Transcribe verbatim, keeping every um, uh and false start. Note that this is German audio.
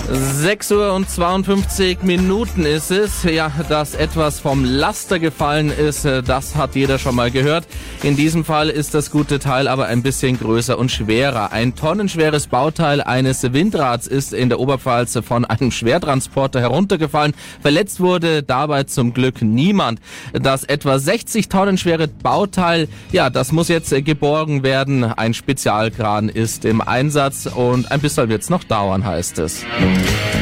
sechs Uhr und zweiundfünfzig Minuten ist es. Ja, dass etwas vom Laster gefallen ist, das hat jeder schon mal gehört. In diesem Fall ist das gute Teil aber ein bisschen größer und schwerer. Ein tonnenschweres Bauteil eines Windrads ist in der Oberpfalz von einem Schwertransporter heruntergefallen. Verletzt wurde dabei zum Glück niemand. Das etwa sechzig Tonnen schwere Bauteil, ja, das muss jetzt geborgen werden. Ein Spezialkran ist im Einsatz und ein bisschen wird's noch dauern, heißt es.